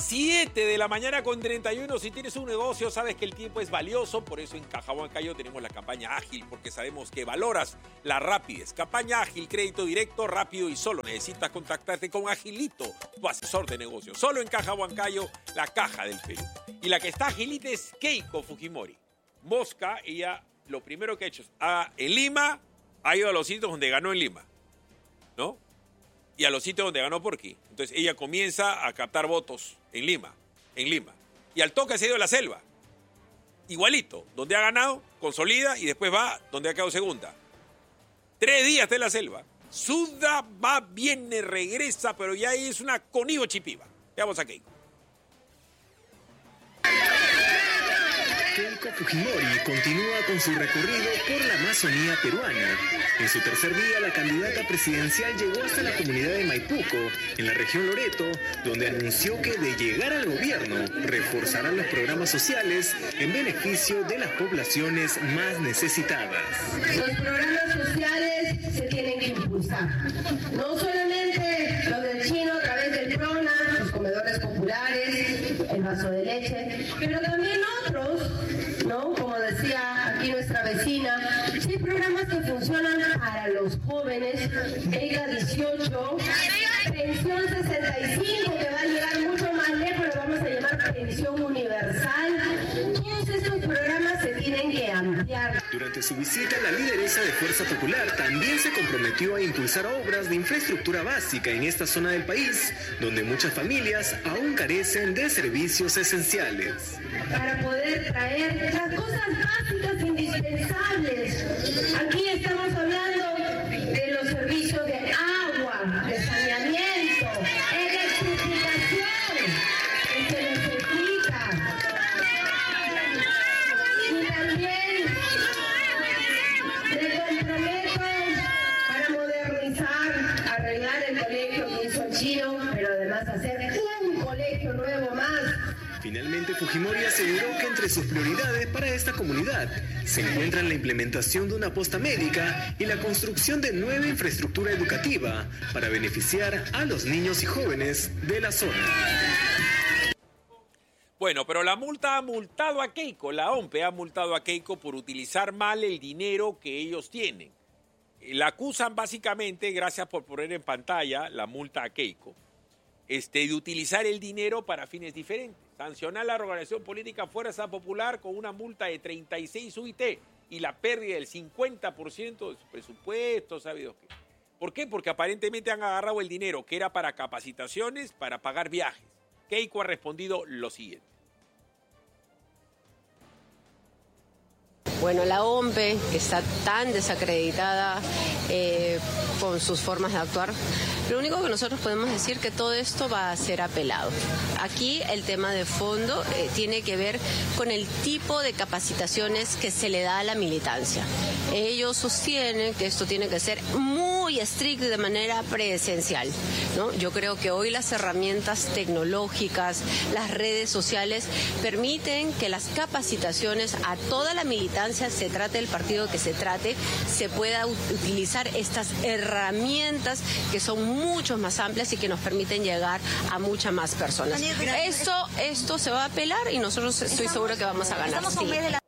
7 de la mañana con 31. Si tienes un negocio, sabes que el tiempo es valioso. Por eso en Caja Huancayo tenemos la campaña ágil, porque sabemos que valoras la rapidez. Campaña ágil, crédito directo, rápido y solo necesitas contactarte con Agilito, tu asesor de negocios. Solo en Caja Huancayo, la caja del Perú. Y la que está agilita es Keiko Fujimori. Mosca, ella lo primero que ha hecho es, en Lima, ha ido a los sitios donde ganó en Lima, ¿no? Y a los sitios donde ganó Porqui. Entonces ella comienza a captar votos en Lima. Y al toque se ha ido a la selva. Igualito, donde ha ganado, consolida y después va donde ha quedado segunda. 3 días está en la selva. Suda, va, viene, regresa, pero ya es una conivo chipiva. Veamos a Keiko. Keiko Fujimori continúa con su recorrido por la Amazonía peruana. En su tercer día, la candidata presidencial llegó hasta la comunidad de Maipuco, en la región Loreto, donde anunció que de llegar al gobierno, reforzarán los programas sociales en beneficio de las poblaciones más necesitadas. Los programas sociales se tienen que impulsar. No solamente los del chino a través del PRONA, los comedores populares, el vaso de leche, pero también otros, ¿no? Como decía aquí nuestra vecina, hay programas que funcionan para los jóvenes, Beca 18, Pensión 65, que va a llegar mucho más lejos, lo vamos a llamar Pensión Universal. Todos estos programas se tienen que ampliar. Durante su visita, la lideresa de Fuerza Popular también se comprometió a impulsar obras de infraestructura básica en esta zona del país, donde muchas familias aún carecen de servicios esenciales. Para poder traer las cosas básicas indispensables. Aquí estamos hablando de los servicios de agua, de saneamiento, electrificación, que se necesita. Y también me comprometo para modernizar, arreglar el colegio que hizo el chino, pero además hacer un colegio nuevo más. Finalmente, Fujimori aseguró que entre sus prioridades para esta comunidad se encuentran la implementación de una posta médica y la construcción de nueva infraestructura educativa para beneficiar a los niños y jóvenes de la zona. Bueno, pero la multa ha multado a Keiko, la OMPE ha multado a Keiko por utilizar mal el dinero que ellos tienen. La acusan básicamente, gracias por poner en pantalla la multa a Keiko, de utilizar el dinero para fines diferentes. Sancionar la organización política Fuerza Popular con una multa de 36 UIT y la pérdida del 50% de su presupuesto, ¿sabe Dios qué? ¿Por qué? Porque aparentemente han agarrado el dinero que era para capacitaciones, para pagar viajes. Keiko ha respondido lo siguiente. Bueno, la OMPE está tan desacreditada con sus formas de actuar. Lo único que nosotros podemos decir que todo esto va a ser apelado. Aquí el tema de fondo tiene que ver con el tipo de capacitaciones que se le da a la militancia. Ellos sostienen que esto tiene que ser muy estricto y de manera presencial, ¿no? Yo creo que hoy las herramientas tecnológicas, las redes sociales permiten que las capacitaciones a toda la militancia, se trate del partido que se trate, se pueda utilizar estas herramientas que son mucho más amplias y que nos permiten llegar a muchas más personas. Esto se va a apelar y nosotros estoy seguro que vamos a ganar. Sí.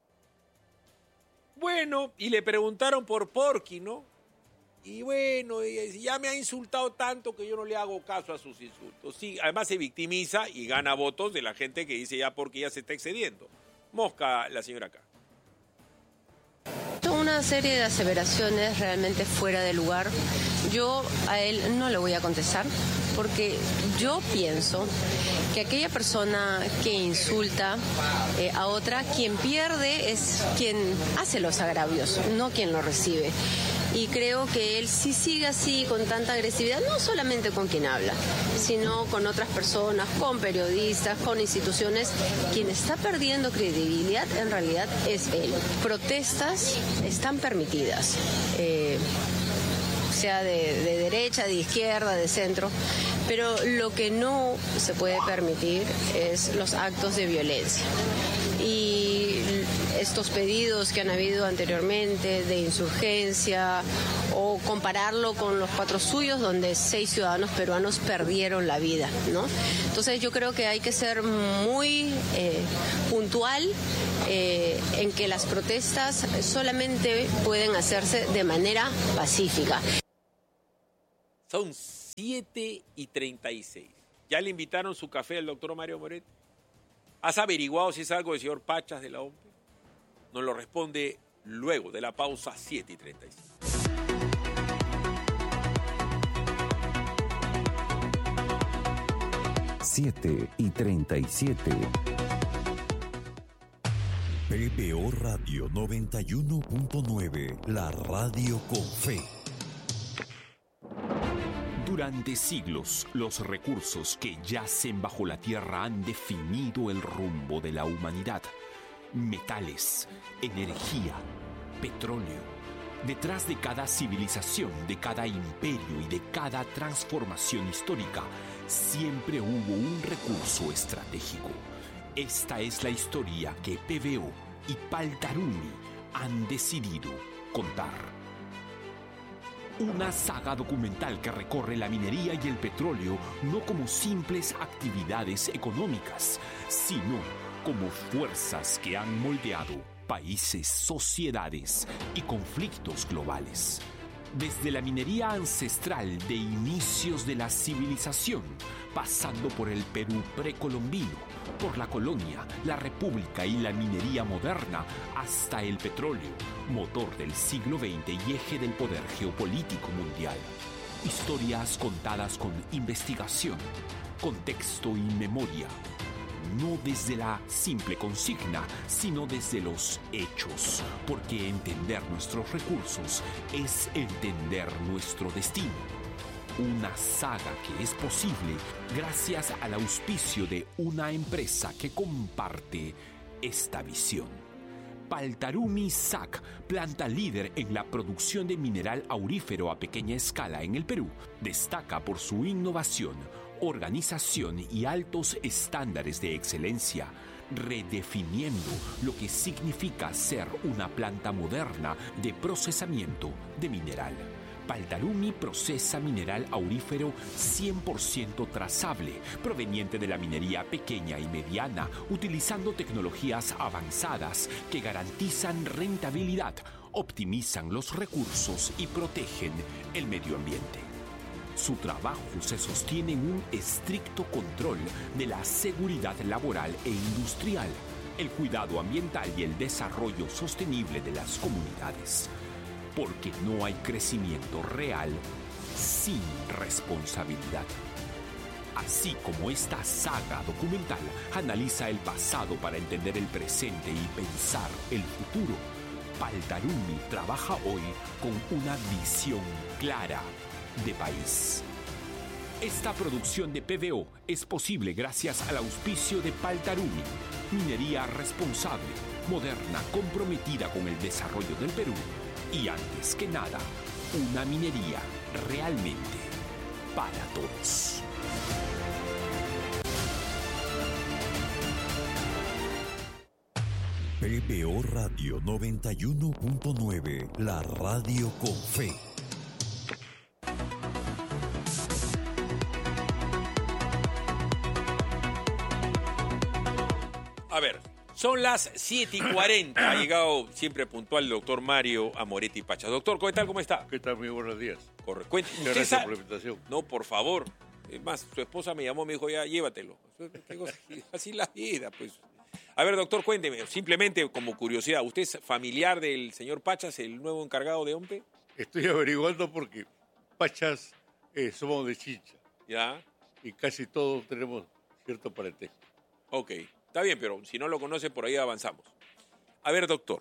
Bueno, y le preguntaron por Porqui, ¿no? Y bueno, ya me ha insultado tanto que yo no le hago caso a sus insultos. Sí, además se victimiza y gana votos de la gente que dice ya Porqui ya se está excediendo. Mosca, la señora acá. Una serie de aseveraciones realmente fuera de lugar. Yo a él no le voy a contestar porque yo pienso que aquella persona que insulta a otra, quien pierde es quien hace los agravios, no quien lo recibe. Y creo que él sí sigue así, con tanta agresividad, no solamente con quien habla, sino con otras personas, con periodistas, con instituciones. Quien está perdiendo credibilidad en realidad es él. Protestas están permitidas, sea de derecha, de izquierda, de centro, pero lo que no se puede permitir es los actos de violencia. Y estos pedidos que han habido anteriormente de insurgencia o compararlo con los 4 suyos donde 6 ciudadanos peruanos perdieron la vida, ¿no? Entonces yo creo que hay que ser muy puntual en que las protestas solamente pueden hacerse de manera pacífica. Son 7:36. ¿Ya le invitaron su café al doctor Mario Moretti? ¿Has averiguado si es algo del señor Pachas de la OMP? Nos lo responde luego de la pausa 7:36. 7:37. PBO Radio 91.9, la radio con fe. Durante siglos, los recursos que yacen bajo la tierra han definido el rumbo de la humanidad. Metales, energía, petróleo. Detrás de cada civilización, de cada imperio y de cada transformación histórica, siempre hubo un recurso estratégico. Esta es la historia que PBO y Paltarumi han decidido contar. Una saga documental que recorre la minería y el petróleo no como simples actividades económicas, sino como fuerzas que han moldeado países, sociedades y conflictos globales. Desde la minería ancestral de inicios de la civilización, pasando por el Perú precolombino, por la colonia, la república y la minería moderna, hasta el petróleo, motor del siglo XX y eje del poder geopolítico mundial. Historias contadas con investigación, contexto y memoria. No desde la simple consigna, sino desde los hechos, porque entender nuestros recursos es entender nuestro destino. Una saga que es posible gracias al auspicio de una empresa que comparte esta visión. Paltarumi SAC, planta líder en la producción de mineral aurífero a pequeña escala en el Perú, destaca por su innovación, organización y altos estándares de excelencia, redefiniendo lo que significa ser una planta moderna de procesamiento de mineral. Paltarumi procesa mineral aurífero 100% trazable, proveniente de la minería pequeña y mediana, utilizando tecnologías avanzadas que garantizan rentabilidad, optimizan los recursos y protegen el medio ambiente. Su trabajo se sostiene en un estricto control de la seguridad laboral e industrial, el cuidado ambiental y el desarrollo sostenible de las comunidades. Porque no hay crecimiento real sin responsabilidad. Así como esta saga documental analiza el pasado para entender el presente y pensar el futuro, Paltarumi trabaja hoy con una visión clara de país. Esta producción de PBO es posible gracias al auspicio de Paltarumi, minería responsable, moderna, comprometida con el desarrollo del Perú y, antes que nada, una minería realmente para todos. PBO Radio 91.9, la radio con fe. A ver, son las 7:40. Ha llegado siempre puntual el doctor Mario Moretti Pachas. Doctor, ¿qué tal? ¿Cómo está? ¿Qué tal? Muy buenos días. Gracias por la invitación. No, por favor. Es más, su esposa me llamó, me dijo, ya, llévatelo. Así la vida, pues. A ver, doctor, cuénteme, simplemente como curiosidad, ¿usted es familiar del señor Pachas, el nuevo encargado de OMPE? Estoy averiguando porque Pachas somos de Chincha. Ya. Y casi todos tenemos cierto parentesco. Ok, está bien, pero si no lo conoce, por ahí avanzamos. A ver, doctor.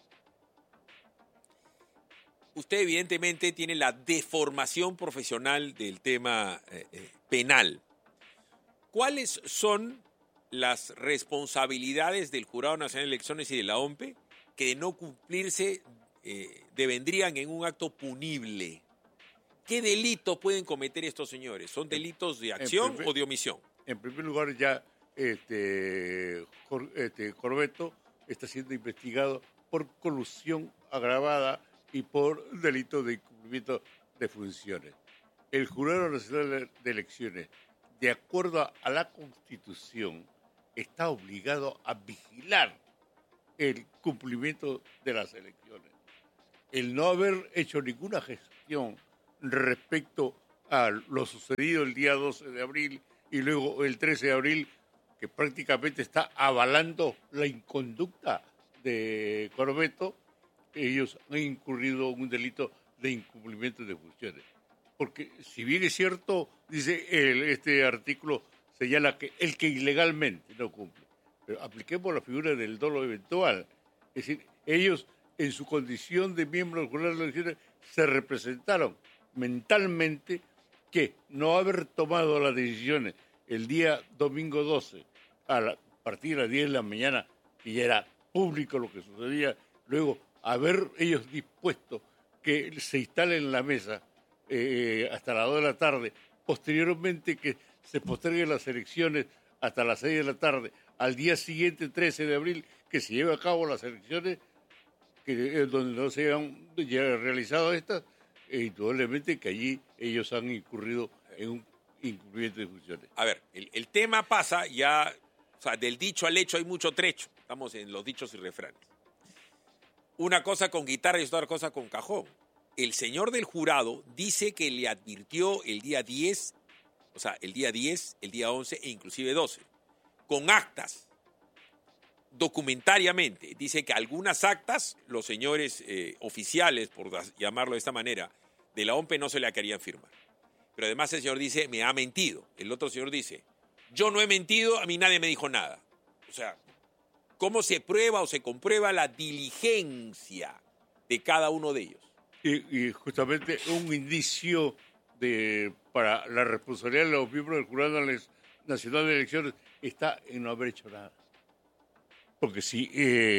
Usted evidentemente tiene la deformación profesional del tema penal. ¿Cuáles son las responsabilidades del Jurado Nacional de Elecciones y de la OMPE que de no cumplirse devendrían en un acto punible? ¿Qué delitos pueden cometer estos señores? ¿Son delitos de acción o de omisión? En primer lugar, ya Corbeto está siendo investigado por colusión agravada y por delito de incumplimiento de funciones. El Jurado Nacional de Elecciones, de acuerdo a la Constitución, está obligado a vigilar el cumplimiento de las elecciones. El no haber hecho ninguna gestión respecto a lo sucedido el día 12 de abril y luego el 13 de abril, que prácticamente está avalando la inconducta de Corbeto, ellos han incurrido en un delito de incumplimiento de funciones. Porque si bien es cierto, dice este artículo, señala que el que ilegalmente no cumple, pero apliquemos la figura del dolo eventual. Es decir, ellos en su condición de miembros del Jurado de Elecciones se representaron mentalmente que no haber tomado las decisiones el día domingo 12 a partir de las 10 de la mañana, que ya era público lo que sucedía, luego haber ellos dispuesto que se instale en la mesa hasta las 2 de la tarde, posteriormente que se posterguen las elecciones hasta las 6 de la tarde, al día siguiente, 13 de abril, que se lleve a cabo las elecciones, donde no se han ya realizado estas, indudablemente que allí ellos han incurrido en un incumplimiento de funciones. A ver, el tema pasa ya, o sea, del dicho al hecho hay mucho trecho. Estamos en los dichos y refranes. Una cosa con guitarra y otra cosa con cajón. El señor del jurado dice que le advirtió el día 10, o sea, el día 10, el día 11 e inclusive 12, con actas, documentariamente. Dice que algunas actas, los señores oficiales, por llamarlo de esta manera, de la OMPE no se la querían firmar. Pero además el señor dice, me ha mentido. El otro señor dice, yo no he mentido, a mí nadie me dijo nada. O sea, ¿cómo se prueba o se comprueba la diligencia de cada uno de ellos? Y justamente un indicio para la responsabilidad de los miembros del Jurado Nacional de Elecciones está en no haber hecho nada. Porque si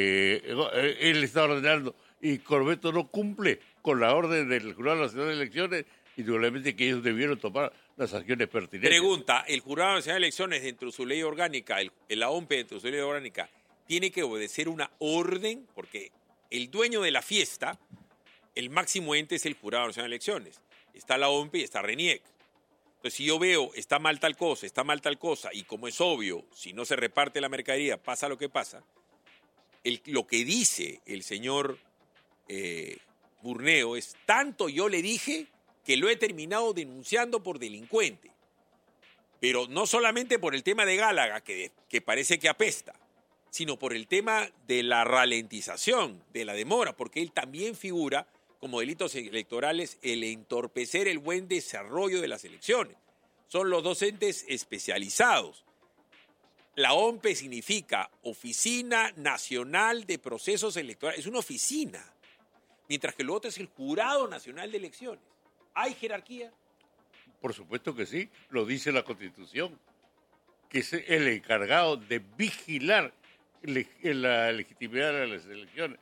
él está ordenando y Corbeto no cumple con la orden del Jurado Nacional de Elecciones, indudablemente que ellos debieron tomar las acciones pertinentes. Pregunta, ¿el Jurado Nacional de Elecciones dentro de su ley orgánica, la OMPE dentro de su ley orgánica, tiene que obedecer una orden? Porque el dueño de la fiesta, el máximo ente es el Jurado Nacional de Elecciones. Está la OMPE y está RENIEC. Entonces, si yo veo, está mal tal cosa, y como es obvio, si no se reparte la mercadería, pasa lo que pasa, lo que dice el señor Burneo es, tanto yo le dije que lo he terminado denunciando por delincuente. Pero no solamente por el tema de Gálaga, que parece que apesta, sino por el tema de la ralentización, de la demora, porque él también figura como delitos electorales el entorpecer el buen desarrollo de las elecciones. Son los dos entes especializados. La OMPE significa Oficina Nacional de Procesos Electorales. Es una oficina. Mientras que lo otro es el Jurado Nacional de Elecciones. ¿Hay jerarquía? Por supuesto que sí, lo dice la Constitución, que es el encargado de vigilar la legitimidad de las elecciones.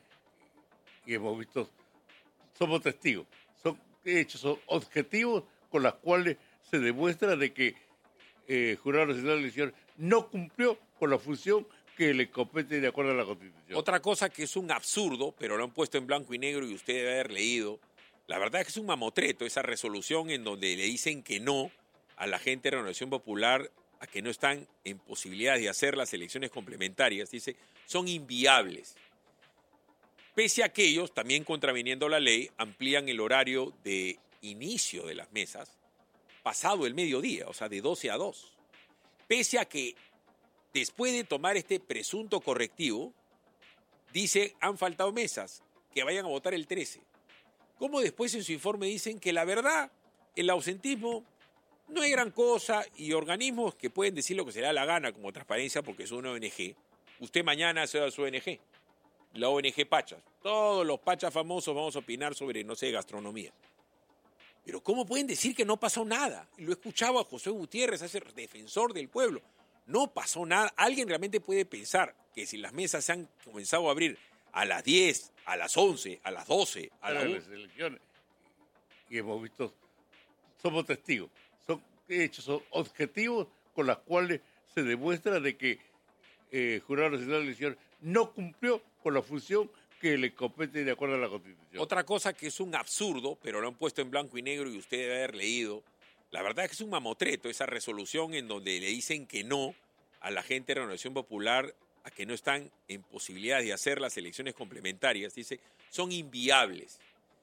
Y hemos visto, somos testigos, son hechos objetivos con los cuales se demuestra de que el Jurado Nacional de Elecciones no cumplió con la función que le compete de acuerdo a la Constitución. Otra cosa que es un absurdo, pero lo han puesto en blanco y negro y usted debe haber leído, la verdad es que es un mamotreto esa resolución en donde le dicen que no a la gente de Renovación Popular, a que no están en posibilidades de hacer las elecciones complementarias. Dice, son inviables. Pese a que ellos, también contraviniendo la ley, amplían el horario de inicio de las mesas pasado el mediodía, o sea, de 12 a 2. Pese a que después de tomar este presunto correctivo, dice, han faltado mesas, que vayan a votar el 13. Como después en su informe dicen que la verdad, el ausentismo no es gran cosa y organismos que pueden decir lo que se le da la gana como Transparencia porque es una ONG. Usted mañana se da su ONG, la ONG Pachas. Todos los Pachas famosos vamos a opinar sobre, no sé, gastronomía. Pero ¿cómo pueden decir que no pasó nada? Lo escuchaba a José Gutiérrez, ese defensor del pueblo. No pasó nada. ¿Alguien realmente puede pensar que si las mesas se han comenzado a abrir a las 10, a las 11, a las 12, a las 1? Las elecciones. Y hemos visto, somos testigos, son hechos objetivos con los cuales se demuestra de que Jurado Nacional de Elecciones no cumplió con la función que le compete de acuerdo a la Constitución. Otra cosa que es un absurdo, pero lo han puesto en blanco y negro y usted debe haber leído, la verdad es que es un mamotreto esa resolución en donde le dicen que no a la gente de Renovación Popular, a que no están en posibilidad de hacer las elecciones complementarias, dice, son inviables.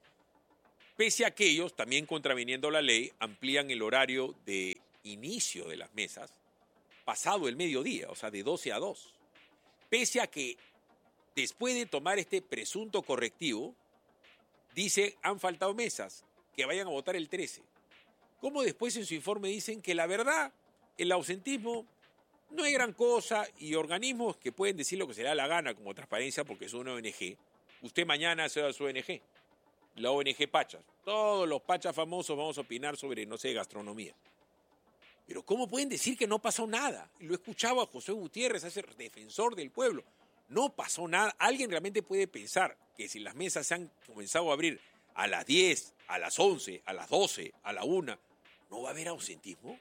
Pese a que ellos, también contraviniendo la ley, amplían el horario de inicio de las mesas pasado el mediodía, o sea, de 12 a 2. Pese a que después de tomar este presunto correctivo, dice, han faltado mesas, que vayan a votar el 13. Como después en su informe dicen que la verdad, el ausentismo no hay gran cosa y organismos que pueden decir lo que se le da la gana como Transparencia porque es una ONG. Usted mañana hace su ONG, la ONG Pachas. Todos los Pachas famosos vamos a opinar sobre, no sé, gastronomía. Pero ¿cómo pueden decir que no pasó nada? Lo escuchaba a José Gutiérrez, ese defensor del pueblo. No pasó nada. ¿Alguien realmente puede pensar que si las mesas se han comenzado a abrir a las 10, a las 11, a las 12, a la 1, no va a haber ausentismo?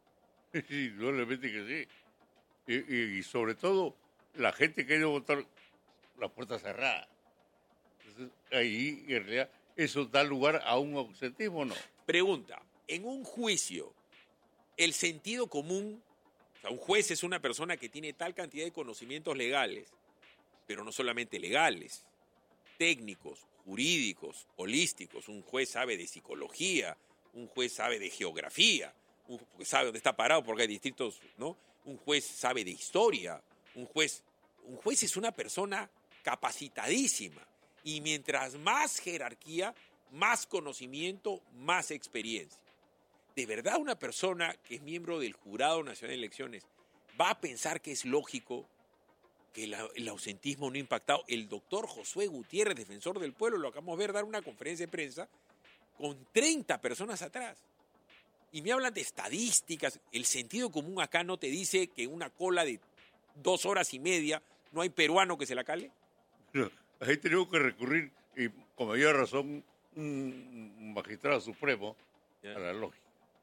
Sí, probablemente que sí. Y sobre todo, la gente que ha ido a votar la puerta cerrada. Entonces, ahí, en realidad, ¿eso da lugar a un ausentismo o no? Pregunta, en un juicio, el sentido común, o sea, un juez es una persona que tiene tal cantidad de conocimientos legales, pero no solamente legales, técnicos, jurídicos, holísticos. Un juez sabe de psicología, un juez sabe de geografía, un juez sabe dónde está parado porque hay distritos, ¿no? Un juez sabe de historia, un juez es una persona capacitadísima. Y mientras más jerarquía, más conocimiento, más experiencia. ¿De verdad una persona que es miembro del Jurado Nacional de Elecciones va a pensar que es lógico que el ausentismo no ha impactado? El doctor Josué Gutiérrez, defensor del pueblo, lo acabamos de ver dar una conferencia de prensa con 30 personas atrás. Y me hablan de estadísticas. El sentido común acá no te dice que en una cola de 2 horas y media no hay peruano que se la cale. No, ahí tenemos que recurrir, y con mayor razón, un magistrado supremo, a la lógica.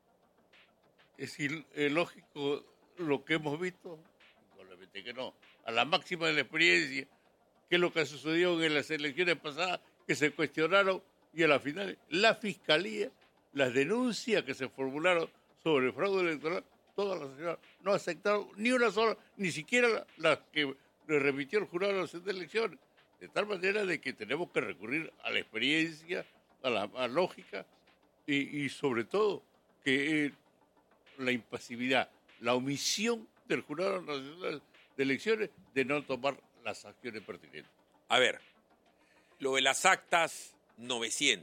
Es decir, es lógico lo que hemos visto, probablemente que no, a la máxima de la experiencia, que es lo que sucedió en las elecciones pasadas, que se cuestionaron y a la final la Fiscalía, las denuncias que se formularon sobre el fraude electoral, todas las señoras no aceptaron ni una sola, ni siquiera las que le remitió el Jurado Nacional de Elecciones. De tal manera de que tenemos que recurrir a la experiencia, a la lógica y sobre todo que la impasividad, la omisión del Jurado Nacional de Elecciones de no tomar las acciones pertinentes. A ver, lo de las actas 900.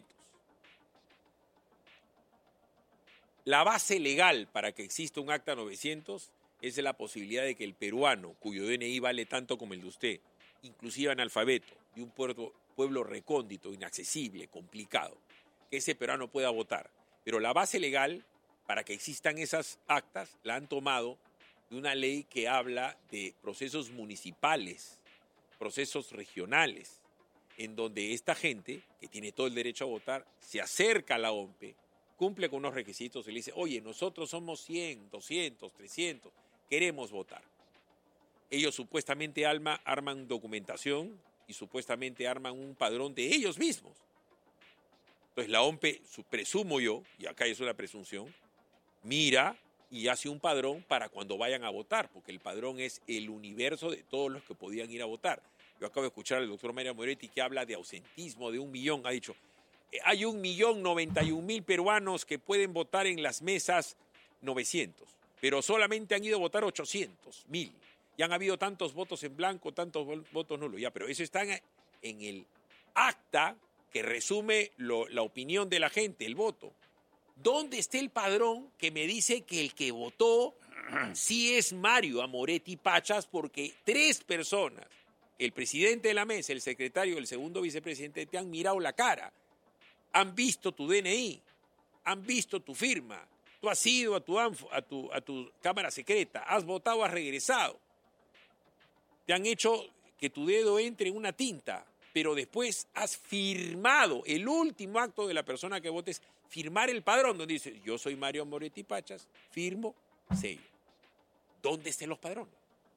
La base legal para que exista un acta 900 es la posibilidad de que el peruano, cuyo DNI vale tanto como el de usted, inclusive analfabeto, de un pueblo recóndito, inaccesible, complicado, que ese peruano pueda votar. Pero la base legal para que existan esas actas la han tomado de una ley que habla de procesos municipales, procesos regionales, en donde esta gente, que tiene todo el derecho a votar, se acerca a la OMPE, cumple con unos requisitos y le dice, oye, nosotros somos 100, 200, 300, queremos votar. Ellos supuestamente arman documentación y supuestamente arman un padrón de ellos mismos. Entonces la OMPE, presumo yo, y acá es una presunción, mira y hace un padrón para cuando vayan a votar, porque el padrón es el universo de todos los que podían ir a votar. Yo acabo de escuchar al doctor Mario Moretti que habla de ausentismo de 1 millón, ha dicho, hay 1.091.000 peruanos que pueden votar en las mesas 900, pero solamente han ido a votar 800.000. Y han habido tantos votos en blanco, tantos votos nulos. Ya, pero eso está en el acta que resume la opinión de la gente, el voto. ¿Dónde está el padrón que me dice que el que votó sí es Mario Amoretti Pachas? Porque 3 personas, el presidente de la mesa, el secretario, el segundo vicepresidente, te han mirado la cara. Han visto tu DNI, han visto tu firma. Tú has ido a tu cámara secreta, has votado, has regresado. Te han hecho que tu dedo entre en una tinta, pero después has firmado. El último acto de la persona que votes, firmar el padrón, donde dice, yo soy Mario Moretti Pachas, firmo, sello. ¿Dónde están los padrones?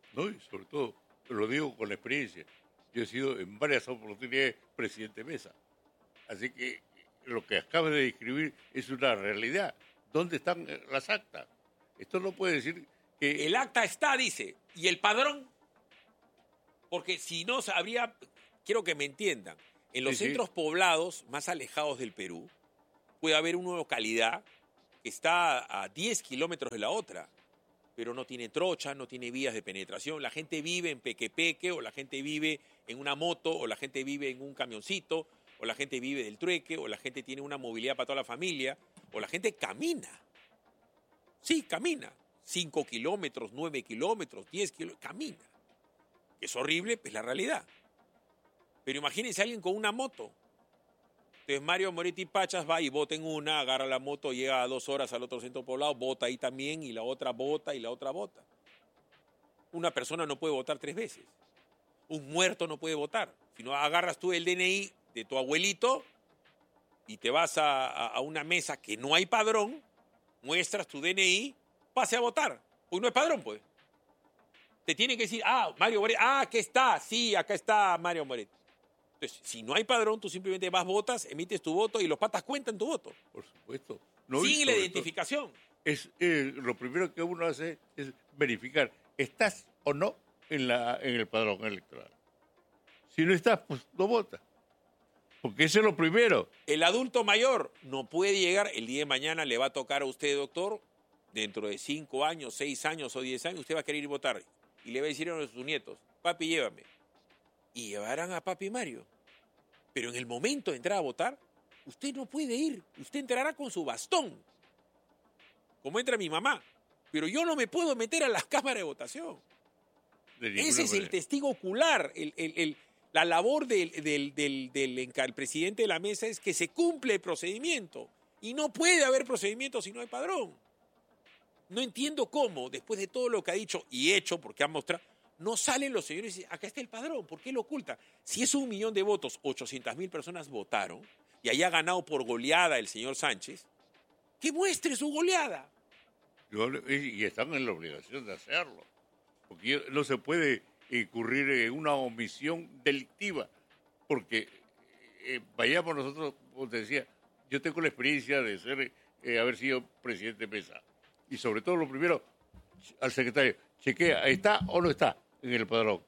¿no? Y sobre todo, lo digo con la experiencia. Yo he sido en varias oportunidades presidente Mesa. Así que lo que acabas de describir es una realidad. ¿Dónde están las actas? Esto no puede decir que... El acta está, dice, y el padrón, porque si no habría, quiero que me entiendan, en los centros poblados más alejados del Perú puede haber una localidad que está a 10 kilómetros de la otra, pero no tiene trocha, no tiene vías de penetración. La gente vive en peque-peque, o la gente vive en una moto, o la gente vive en un camioncito, o la gente vive del trueque, o la gente tiene una movilidad para toda la familia, o la gente camina. Sí, camina. 5 kilómetros, 9 kilómetros, 10 kilómetros, camina. Es horrible, pues la realidad. Pero imagínense a alguien con una moto. Entonces Mario Moretti Pachas va y bota en una, agarra la moto, llega a 2 horas al otro centro poblado, bota ahí también, y la otra bota, y la otra bota. Una persona no puede votar 3 veces. Un muerto no puede votar. Si no, agarras tú el DNI de tu abuelito y te vas a una mesa que no hay padrón, muestras tu DNI, pase a votar. Pues no es padrón, pues. Te tienen que decir, Mario Moretti, aquí está, sí, acá está Mario Moretti. Entonces, si no hay padrón, tú simplemente vas, votas, emites tu voto y los patas cuentan tu voto. Por supuesto. No, sin la identificación. Lo primero que uno hace es verificar, ¿estás o no en el padrón electoral? Si no estás, pues no votas. Porque eso es lo primero. El adulto mayor no puede llegar, el día de mañana le va a tocar a usted, doctor, dentro de 5 años, 6 años o 10 años, usted va a querer ir a votar. Y le va a decir a sus nietos, papi, llévame. Y llevarán a papi Mario. Pero en el momento de entrar a votar, usted no puede ir. Usted entrará con su bastón, como entra mi mamá. Pero yo no me puedo meter a las cámaras de votación. Ese es el testigo ocular. La labor del presidente de la mesa es que se cumple el procedimiento. Y no puede haber procedimiento si no hay padrón. No entiendo cómo, después de todo lo que ha dicho y hecho, porque ha mostrado, no salen los señores y dicen, acá está el padrón, ¿por qué lo oculta? Si es 1 millón de votos, 800.000 personas votaron y haya ganado por goleada el señor Sánchez, que muestre su goleada. Y están en la obligación de hacerlo, porque no se puede incurrir en una omisión delictiva, porque vayamos nosotros, como te decía, yo tengo la experiencia de haber sido presidente de mesa, y sobre todo lo primero, al secretario, chequea, ¿está o no está en el padrón?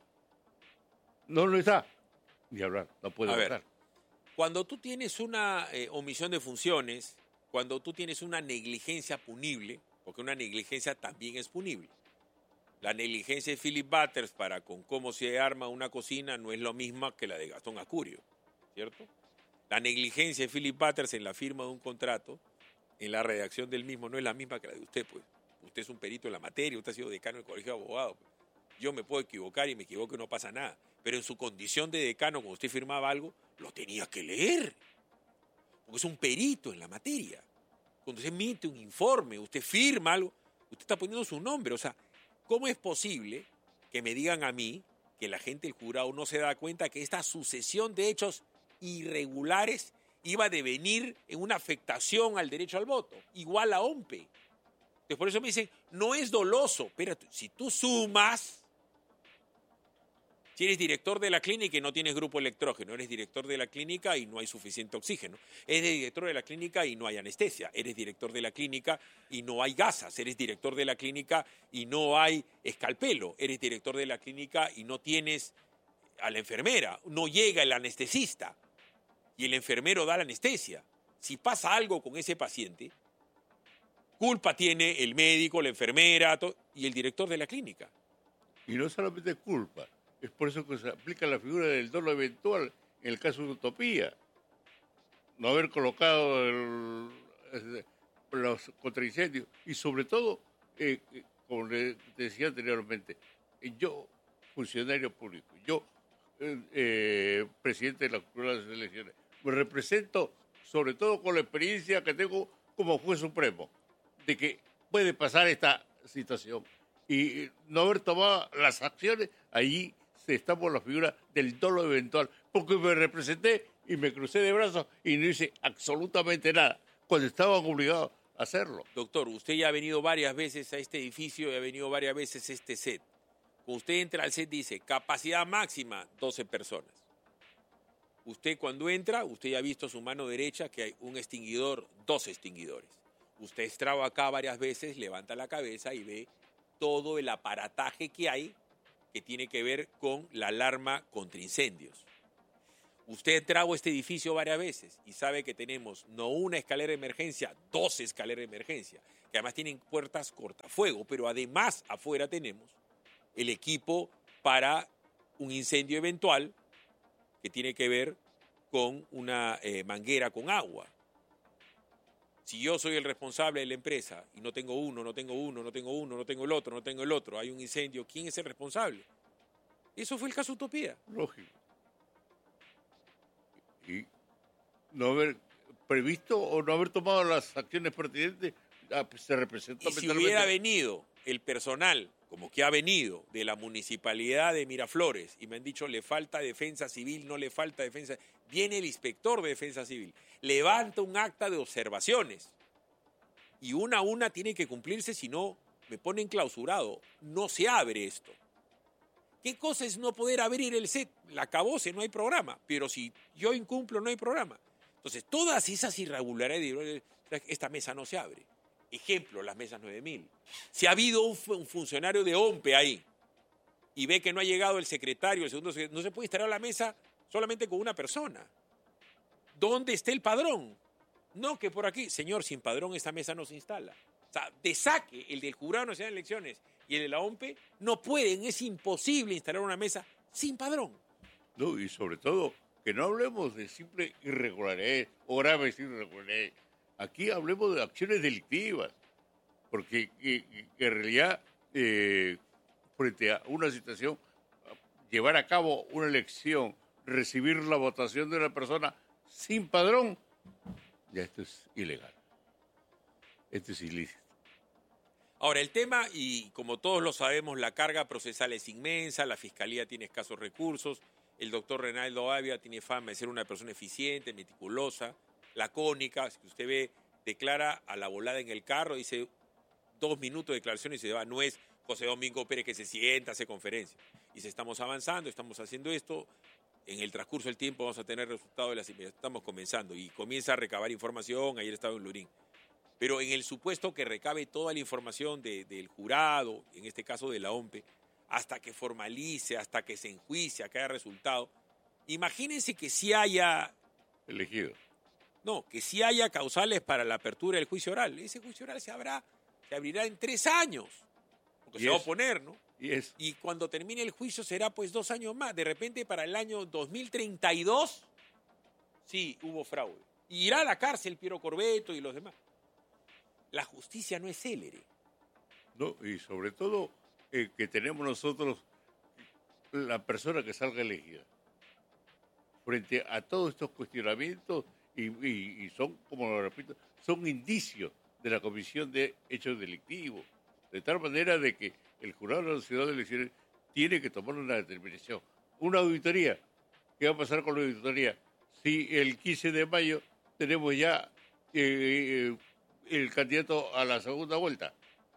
No lo está, ni hablar, no puede votar. Cuando tú tienes una omisión de funciones, cuando tú tienes una negligencia punible, porque una negligencia también es punible. La negligencia de Philip Butters para con cómo se arma una cocina no es lo misma que la de Gastón Acurio, ¿cierto? La negligencia de Philip Butters en la firma de un contrato, en la redacción del mismo, no es la misma que la de usted, pues. Usted es un perito en la materia, usted ha sido decano del colegio de abogados. Pues. Yo me puedo equivocar y me equivoco y no pasa nada. Pero en su condición de decano, cuando usted firmaba algo, lo tenía que leer. Porque es un perito en la materia. Cuando usted emite un informe, usted firma algo, usted está poniendo su nombre. O sea, ¿cómo es posible que me digan a mí que la gente del jurado no se da cuenta que esta sucesión de hechos irregulares iba a devenir en una afectación al derecho al voto, igual a OMPE? Entonces, por eso me dicen, no es doloso. Pero si tú sumas, si eres director de la clínica y no tienes grupo electrógeno, eres director de la clínica y no hay suficiente oxígeno, eres director de la clínica y no hay anestesia, eres director de la clínica y no hay gasas, eres director de la clínica y no hay escalpelo, eres director de la clínica y no tienes a la enfermera, no llega el anestesista y el enfermero da la anestesia. Si pasa algo con ese paciente, culpa tiene el médico, la enfermera y el director de la clínica. Y no solamente culpa, es por eso que se aplica la figura del dolo eventual en el caso de Utopía. No haber colocado los contraincendios. Y sobre todo, como le decía anteriormente, yo, funcionario público, yo, presidente de la Junta de Elecciones, me represento sobre todo con la experiencia que tengo como juez supremo, de que puede pasar esta situación y no haber tomado las acciones, allí estamos en la figura del dolo eventual, porque me representé y me crucé de brazos y no hice absolutamente nada, cuando estaban obligados a hacerlo. Doctor, usted ya ha venido varias veces a este edificio y ha venido varias veces a este set. Cuando usted entra al set dice capacidad máxima 12 personas. Usted cuando entra, usted ya ha visto a su mano derecha que hay un extinguidor, 2 extinguidores. Usted estraba acá varias veces, levanta la cabeza y ve todo el aparataje que hay que tiene que ver con la alarma contra incendios. Usted ha entrado a este edificio varias veces y sabe que tenemos no una escalera de emergencia, 2 escaleras de emergencia, que además tienen puertas cortafuego, pero además afuera tenemos el equipo para un incendio eventual que tiene que ver con una manguera con agua. Si yo soy el responsable de la empresa y no tengo uno, no tengo el otro, hay un incendio, ¿quién es el responsable? Eso fue el caso Utopía. Lógico. Y no haber previsto o no haber tomado las acciones pertinentes se representa. Y si hubiera venido el personal, como que ha venido, de la municipalidad de Miraflores, y me han dicho, le falta defensa civil, no le falta defensa, viene el inspector de defensa civil, levanta un acta de observaciones, y una a una tiene que cumplirse, si no, me ponen clausurado, no se abre esto. ¿Qué cosa es no poder abrir el set? La acabose, no hay programa, pero si yo incumplo, no hay programa. Entonces, todas esas irregularidades, esta mesa no se abre. Ejemplo, las mesas 9000. Si ha habido un funcionario de OMPE ahí y ve que no ha llegado el secretario, el segundo secretario, no se puede instalar la mesa solamente con una persona. ¿Dónde está el padrón? No, que por aquí. Señor, sin padrón esta mesa no se instala. O sea, de saque, el del Jurado Nacional de Elecciones y el de la OMPE no pueden, es imposible instalar una mesa sin padrón. No, y sobre todo, que no hablemos de simple irregularidades o graves irregularidades. Aquí hablemos de acciones delictivas, porque en realidad, frente a una situación, llevar a cabo una elección, recibir la votación de una persona sin padrón, ya esto es ilegal. Esto es ilícito. Ahora, el tema, y como todos lo sabemos, la carga procesal es inmensa, la Fiscalía tiene escasos recursos, el doctor Reinaldo Avia tiene fama de ser una persona eficiente, meticulosa, lacónica, si usted ve, declara a la volada en el carro, dice 2 minutos de declaración y se va. No es José Domingo Pérez que se sienta, hace conferencia. Dice, estamos avanzando, estamos haciendo esto, en el transcurso del tiempo vamos a tener resultados de las investigaciones, estamos comenzando, y comienza a recabar información, ayer estaba en Lurín. Pero en el supuesto que recabe toda la información del jurado, en este caso de la OMPE, hasta que formalice, hasta que se enjuicie, que haya resultado, imagínense que sí haya... Elegido. No, que sí haya causales para la apertura del juicio oral. Ese juicio oral se abrirá en 3 años, porque se va a oponer, ¿no? Y cuando termine el juicio será pues 2 años más. De repente para el año 2032, sí, hubo fraude. Y irá a la cárcel Piero Corbeto y los demás. La justicia no es célere. No, y sobre todo que tenemos nosotros la persona que salga elegida. Frente a todos estos cuestionamientos, y son, como lo repito, son indicios de la comisión de hechos delictivos. De tal manera de que el Jurado Nacional de Elecciones tiene que tomar una determinación. Una auditoría. ¿Qué va a pasar con la auditoría? Si el 15 de mayo tenemos ya el candidato a la segunda vuelta.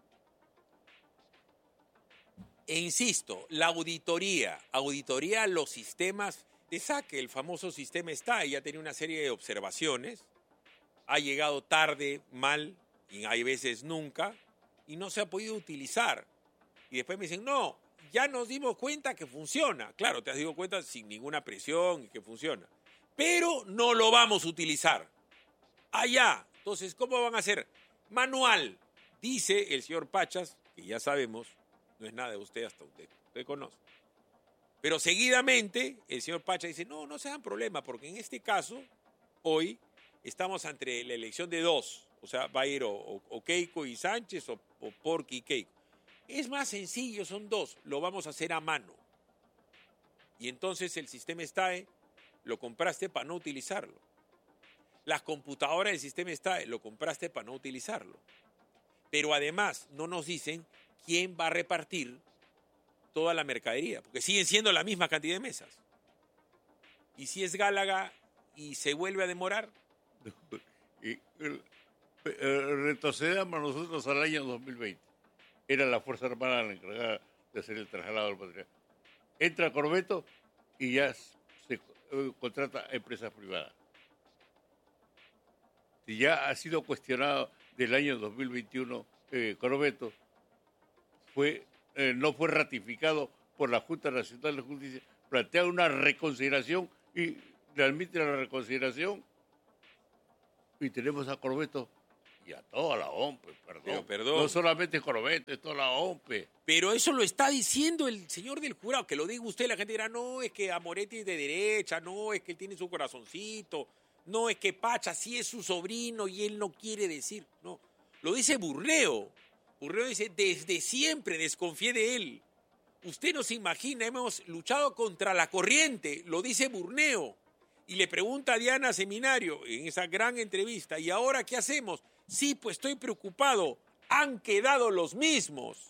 E insisto, la auditoría a los sistemas de saque, el famoso sistema está, ya tiene una serie de observaciones, ha llegado tarde, mal, y hay veces nunca, y no se ha podido utilizar. Y después me dicen, no, ya nos dimos cuenta que funciona. Claro, te has dado cuenta sin ninguna presión y que funciona. Pero no lo vamos a utilizar. Allá. Entonces, ¿cómo van a hacer? Manual. Dice el señor Pachas, que ya sabemos, no es nada de usted hasta usted conoce. Pero seguidamente el señor Pachas dice, no se hagan problema, porque en este caso, hoy, estamos ante la elección de 2. O sea, va a ir o Keiko y Sánchez o Porky y Keiko. Es más sencillo, son 2, lo vamos a hacer a mano. Y entonces el sistema STAE lo compraste para no utilizarlo. Las computadoras del sistema STAE lo compraste para no utilizarlo. Pero además no nos dicen quién va a repartir toda la mercadería, porque siguen siendo la misma cantidad de mesas. Y si es Gálaga y se vuelve a demorar. Y retrocedamos nosotros al año 2020. Era la Fuerza Armada la encargada de hacer el traslado al patriarca. Entra Corbeto y ya se contrata a empresas privadas. Si ya ha sido cuestionado del año 2021, Corbeto no fue ratificado por la Junta Nacional de Justicia, plantea una reconsideración y le admite la reconsideración y tenemos a Corbeto y a toda la OMPE, perdón. No solamente Corbeto, es toda la OMPE. Pero eso lo está diciendo el señor del jurado, que lo diga usted, la gente dirá, no, es que Amoretti es de derecha, no, es que él tiene su corazoncito, no, es que Pacha sí es su sobrino y él no quiere decir, no. Lo dice Burleo. Burleo dice, desde siempre desconfié de él. Usted no se imagina, hemos luchado contra la corriente, lo dice Burleo. Y le pregunta a Diana Seminario en esa gran entrevista, ¿y ahora qué hacemos? Sí, pues estoy preocupado, han quedado los mismos.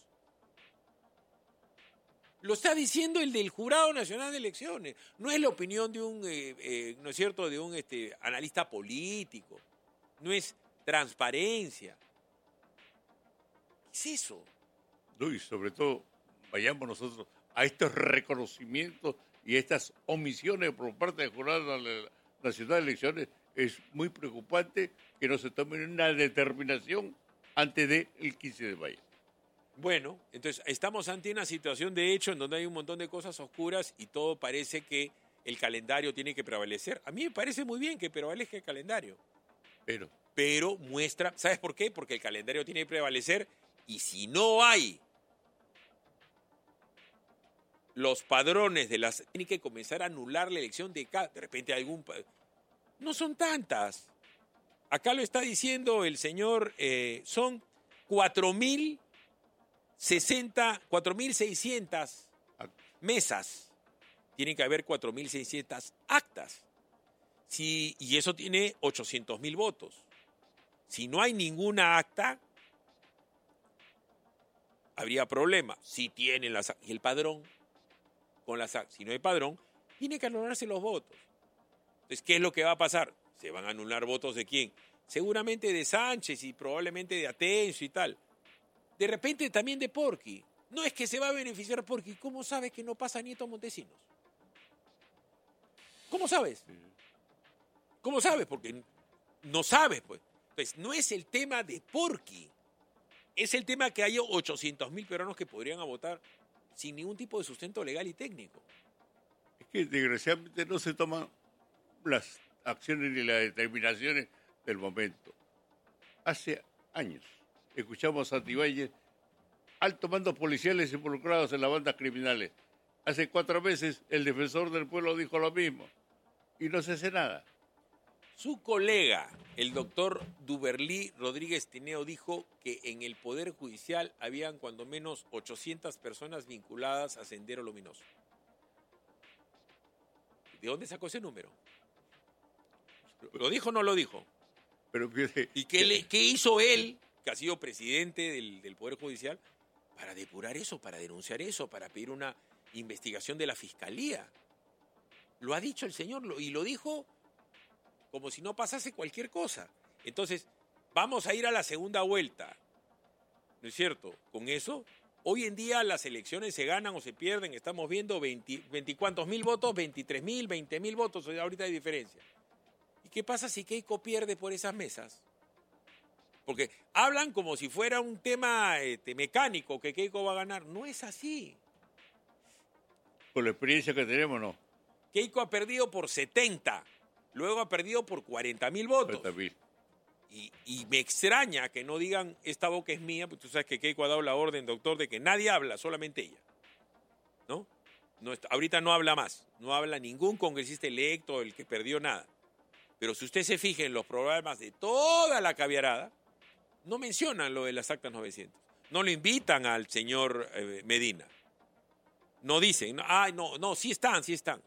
Lo está diciendo el del Jurado Nacional de Elecciones. No es la opinión de un, ¿no es cierto?, de un analista político. No es transparencia. ¿Qué es eso? No, y sobre todo, vayamos nosotros a estos reconocimientos y estas omisiones por parte del Jurado Nacional de Elecciones. Es muy preocupante que no se tome una determinación antes del 15 de mayo. Bueno, entonces estamos ante una situación de hecho en donde hay un montón de cosas oscuras y todo parece que el calendario tiene que prevalecer. A mí me parece muy bien que prevalezca el calendario. Pero muestra, ¿sabes por qué? Porque el calendario tiene que prevalecer y si no hay los padrones tiene que comenzar a anular la elección de repente algún... No son tantas. Acá lo está diciendo el señor, son 4.600 mesas. Tienen que haber 4.600 actas. Y eso tiene 800.000 votos. Si no hay ninguna acta, habría problema. Si tienen y el padrón, con las actas, si no hay padrón, tiene que anularse los votos. Entonces, ¿qué es lo que va a pasar? ¿Se van a anular votos de quién? Seguramente de Sánchez y probablemente de Atencio y tal. De repente también de Porqui. No es que se va a beneficiar Porqui. ¿Cómo sabes que no pasa Nieto Montesinos? ¿Cómo sabes? ¿Cómo sabes? Porque no sabes, pues. Entonces, no es el tema de Porqui. Es el tema que hay 800.000 peruanos que podrían votar sin ningún tipo de sustento legal y técnico. Es que desgraciadamente no se toman las acciones ni las determinaciones del momento. Hace años escuchamos a Santibáñez, alto mando policiales involucrados en las bandas criminales. Hace 4 meses el defensor del pueblo dijo lo mismo y no se hace nada. Su colega, el doctor Duberlí Rodríguez Tineo, dijo que en el Poder Judicial habían cuando menos 800 personas vinculadas a Sendero Luminoso. ¿De dónde sacó ese número? ¿Lo dijo o no lo dijo? Pero fíjate, ¿Y qué hizo él, que ha sido presidente del Poder Judicial, para depurar eso, para denunciar eso, para pedir una investigación de la Fiscalía? Lo ha dicho el señor y lo dijo como si no pasase cualquier cosa. Entonces, vamos a ir a la segunda vuelta, ¿no es cierto? Con eso, hoy en día las elecciones se ganan o se pierden, estamos viendo 20 mil votos, 23.000, 20.000 votos, ahorita hay diferencia. ¿Y qué pasa si Keiko pierde por esas mesas? Porque hablan como si fuera un tema mecánico, que Keiko va a ganar. No es así. Con la experiencia que tenemos, no. Keiko ha perdido por 70, luego ha perdido por 40.000 votos. 40.000. Y me extraña que no digan, esta boca es mía, porque tú sabes que Keiko ha dado la orden, doctor, de que nadie habla, solamente ella. ¿No? Ahorita no habla más, no habla ningún congresista electo, el que perdió nada. Pero si usted se fija en los programas de toda la caviarada, no mencionan lo de las actas 900. No lo invitan al señor Medina. No dicen, no, sí están.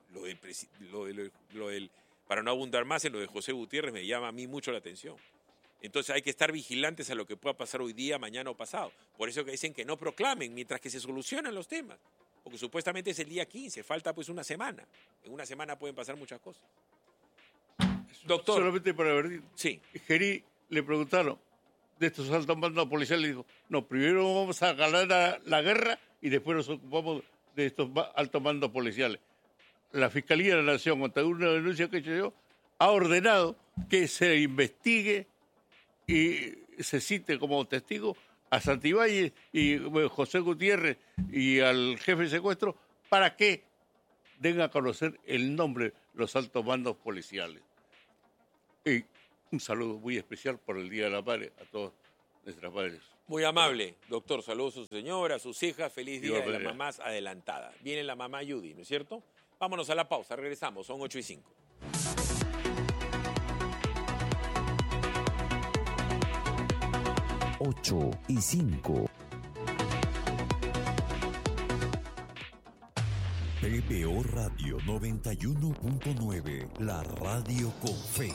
Para no abundar más en lo de José Gutiérrez, me llama a mí mucho la atención. Entonces hay que estar vigilantes a lo que pueda pasar hoy día, mañana o pasado. Por eso que dicen que no proclamen mientras que se solucionan los temas. Porque supuestamente es el día 15, falta pues una semana. En una semana pueden pasar muchas cosas. Doctor. Solamente para ver. Sí. Gerí le preguntaron de estos altos mandos policiales, dijo, no, primero vamos a ganar la guerra y después nos ocupamos de estos altos mandos policiales. La Fiscalía de la Nación, ante una denuncia que he hecho yo, ha ordenado que se investigue y se cite como testigo a Santibáñez y José Gutiérrez y al jefe de secuestro para que den a conocer el nombre de los altos mandos policiales. Y un saludo muy especial por el Día de la Madre a todos nuestras madres. Muy amable, doctor. Saludos a su señora, a sus hijas. Feliz Día de las Mamás adelantada. Viene la mamá Judy, ¿no es cierto? Vámonos a la pausa, regresamos, son 8:05. 8:05. PPO Radio 91.9, la radio con fe.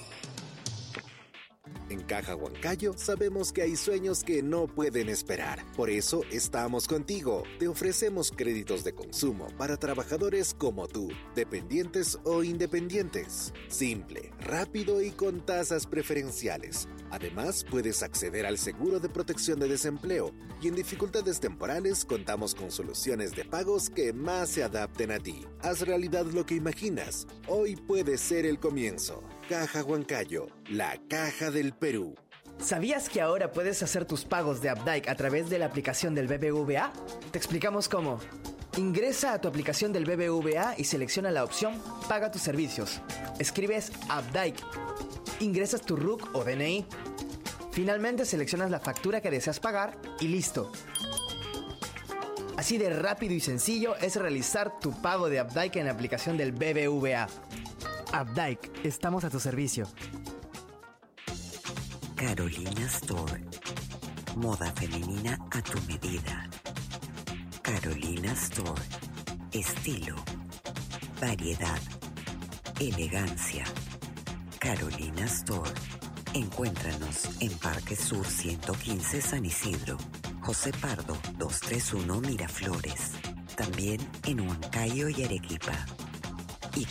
En Caja Huancayo sabemos que hay sueños que no pueden esperar. Por eso estamos contigo. Te ofrecemos créditos de consumo para trabajadores como tú, dependientes o independientes. Simple, rápido y con tasas preferenciales. Además, puedes acceder al seguro de protección de desempleo y en dificultades temporales contamos con soluciones de pagos que más se adapten a ti. Haz realidad lo que imaginas. Hoy puede ser el comienzo. Caja Huancayo, la caja del Perú. ¿Sabías que ahora puedes hacer tus pagos de Updike a través de la aplicación del BBVA? Te explicamos cómo. Ingresa a tu aplicación del BBVA y selecciona la opción Paga tus servicios. Escribes Updike. Ingresas tu RUC o DNI. Finalmente seleccionas la factura que deseas pagar y listo. Así de rápido y sencillo es realizar tu pago de Updike en la aplicación del BBVA. Updike, estamos a tu servicio. Carolina Store. Moda femenina a tu medida. Carolina Store. Estilo. Variedad. Elegancia. Carolina Store. Encuéntranos en Parque Sur 115 San Isidro. José Pardo 231 Miraflores. También en Huancayo y Arequipa. Y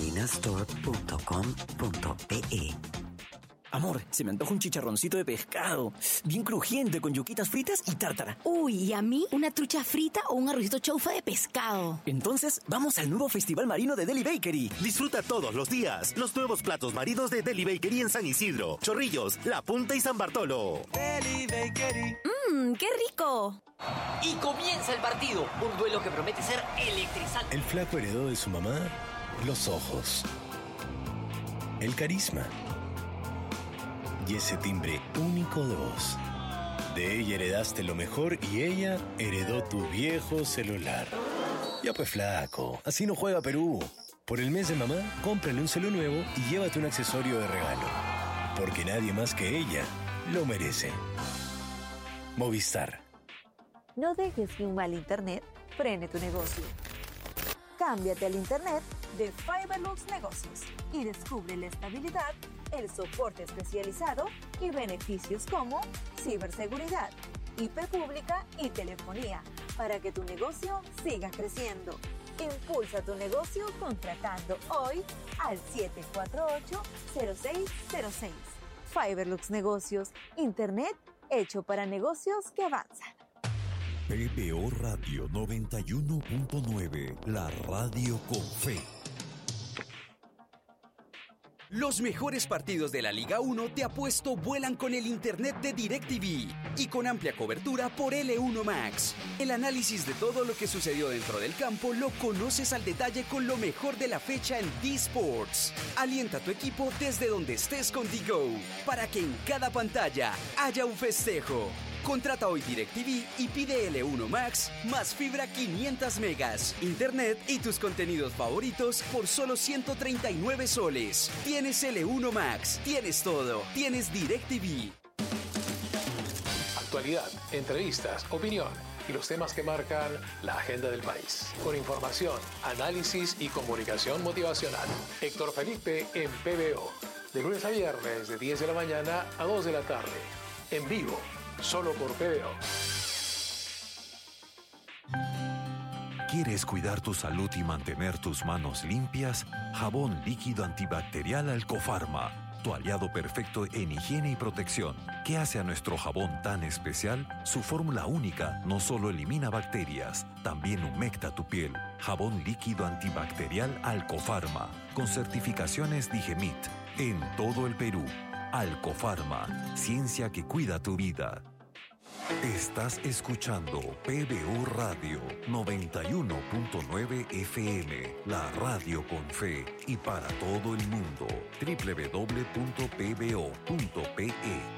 carolinastore.com.pe. Amor, se me antoja un chicharroncito de pescado, bien crujiente, con yuquitas fritas y tártara. Uy, ¿y a mí? ¿Una trucha frita o un arrocito chaufa de pescado? Entonces, vamos al nuevo Festival Marino de Deli Bakery. Disfruta todos los días los nuevos platos marinos de Deli Bakery en San Isidro, Chorrillos, La Punta y San Bartolo. Deli Bakery. ¡Qué rico! Y comienza el partido, un duelo que promete ser electrizante. El flaco heredó de su mamá los ojos, el carisma y ese timbre único de voz. De ella heredaste lo mejor y ella heredó tu viejo celular. Ya pues flaco, así no juega Perú. Por el mes de mamá, cómprale un celu nuevo y llévate un accesorio de regalo. Porque nadie más que ella lo merece. Movistar. No dejes que un mal internet frene tu negocio. Cámbiate al internet de Fiberlux Negocios y descubre la estabilidad, el soporte especializado y beneficios como ciberseguridad, IP pública y telefonía para que tu negocio siga creciendo. Impulsa tu negocio contratando hoy al 748-0606. Fiberlux Negocios, internet hecho para negocios que avanzan. PPO Radio 91.9, la radio con fe. Los mejores partidos de la Liga 1 de Apuesto vuelan con el internet de DirecTV y con amplia cobertura por L1 Max. El análisis de todo lo que sucedió dentro del campo lo conoces al detalle con lo mejor de la fecha en D-Sports. Alienta a tu equipo desde donde estés con D-Go para que en cada pantalla haya un festejo. Contrata hoy DirecTV y pide L1 Max más fibra 500 megas, internet y tus contenidos favoritos por solo 139 soles. Tienes L1 Max, tienes todo, tienes DirecTV. Actualidad, entrevistas, opinión y los temas que marcan la agenda del país. Con información, análisis y comunicación motivacional. Héctor Felipe en PBO. De lunes a viernes de 10 de la mañana a 2 de la tarde. En vivo. Solo por PBO. ¿Quieres cuidar tu salud y mantener tus manos limpias? Jabón líquido antibacterial Alcofarma. tu aliado perfecto en higiene y protección. ¿Qué hace a nuestro jabón tan especial? Su fórmula única no solo elimina bacterias, también humecta tu piel. Jabón líquido antibacterial Alcofarma, con certificaciones Digemit, en todo el Perú. Alcofarma, ciencia que cuida tu vida. Estás escuchando PBO Radio 91.9 FM, la radio con fe y para todo el mundo. www.pbo.pe.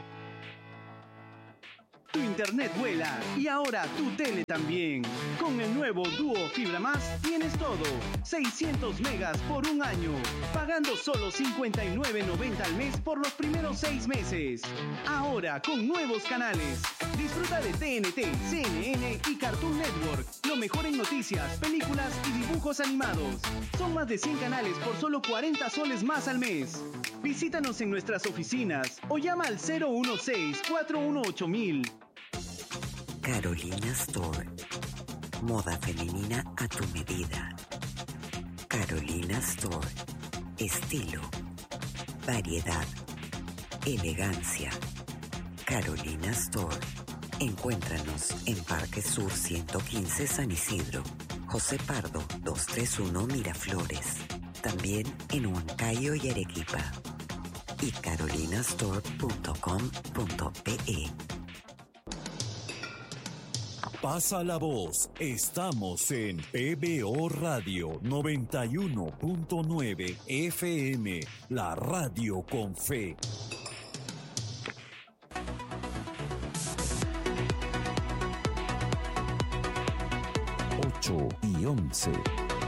Tu internet vuela y ahora tu tele también. Con el nuevo Duo Fibra Más tienes todo. 600 megas por un año, pagando solo $59.90 al mes por los primeros 6 meses. Ahora con nuevos canales. Disfruta de TNT, CNN y Cartoon Network. Lo mejor en noticias, películas y dibujos animados. Son más de 100 canales por solo 40 soles más al mes. Visítanos en nuestras oficinas o llama al 016-418-000. Carolina Store. Moda femenina a tu medida. Carolina Store. Estilo. Variedad. Elegancia. Carolina Store. Encuéntranos en Parque Sur 115 San Isidro. José Pardo 231 Miraflores. También en Huancayo y Arequipa. Y carolinastore.com.pe. Pasa la voz. Estamos en PBO Radio 91.9 FM, la radio con fe. 8:11.